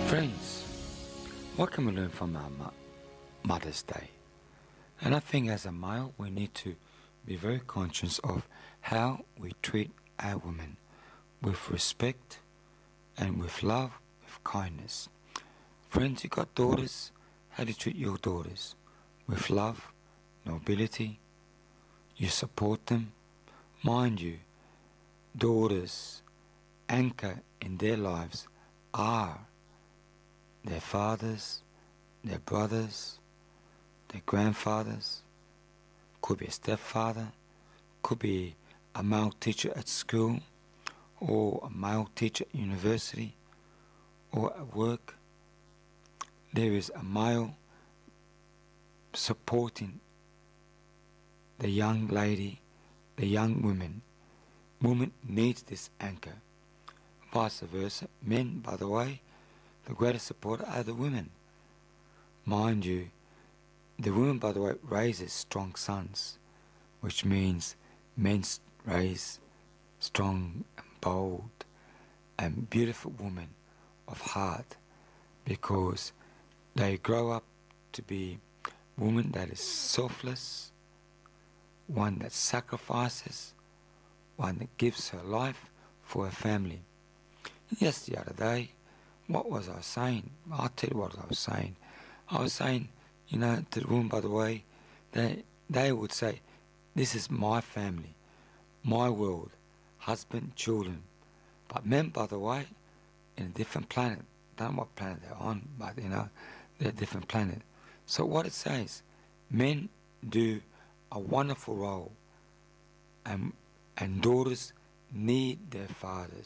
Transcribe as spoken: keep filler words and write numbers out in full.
Friends, what can we learn from our mo- Mother's Day? And I think as a male, we need to be very conscious of how we treat our women with respect and with love, with kindness. Friends, you got daughters, how do you treat your daughters? With love, nobility, you support them. Mind you, daughters' anchor in their lives are their fathers, their brothers, their grandfathers, could be a stepfather, could be a male teacher at school, or a male teacher at university, or at work. There is a male supporting the young lady, the young woman. Woman needs this anchor. Vice versa. Men, by the way, the greatest supporter are the women. Mind you, the women, by the way, raises strong sons, which means men raise strong and bold and beautiful women of heart, because they grow up to be women that is selfless, one that sacrifices, one that gives her life for her family. Yes, the other day, what was I saying? I'll tell you what I was saying. I was saying, you know, to the women, by the way, they, they would say, this is my family, my world, husband, children. But men, by the way, in a different planet, don't know what planet they're on, but, you know, they're a different planet. So what it says, men do a wonderful role, and, and daughters need their fathers.